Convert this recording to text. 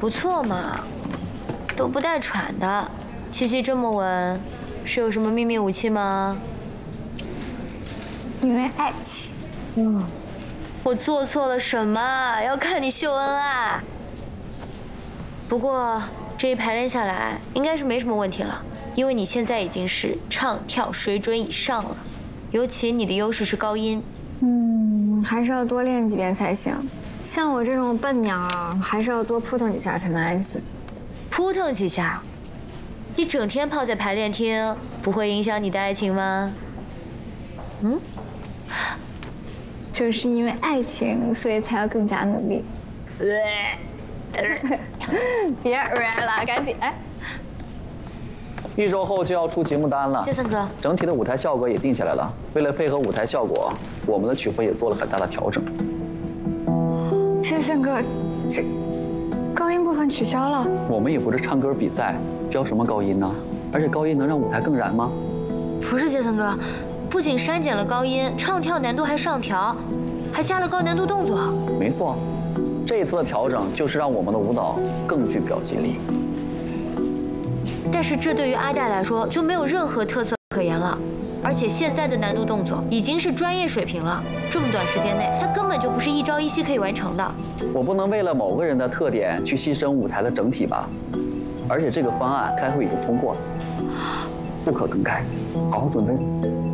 不错嘛，都不带喘的，气息这么稳，是有什么秘密武器吗？ 因为爱情。 我做错了什么？要看你秀恩爱。不过这一排练下来，应该是没什么问题了，因为你现在已经是唱跳水准以上了，尤其你的优势是高音。 还是要多练几遍才行。像我这种笨鸟，还是要多扑腾几下才能安心。 扑腾几下？你整天泡在排练厅，不会影响你的爱情吗？ 正是因为爱情，所以才要更加努力。别了，赶紧！ 1周后就要出节目单了， 杰森哥， 整体的舞台效果也定下来了。为了配合舞台效果，我们的曲风也做了很大的调整。 杰森哥，这高音部分取消了。 我们也不是唱歌比赛，飙什么高音呢？而且高音能让舞台更燃吗？ 不是杰森哥，不仅删减了高音，唱跳难度还上调，还加了高难度动作。 没错，这一次的调整就是让我们的舞蹈更具表现力。 但是这对于阿戴来说就没有任何特色可言了，而且现在的难度动作已经是专业水平了，这么短时间内，他根本就不是一朝一夕可以完成的。 我不能为了某个人的特点去牺牲舞台的整体吧？而且这个方案开会已经通过了，不可更改，好好准备。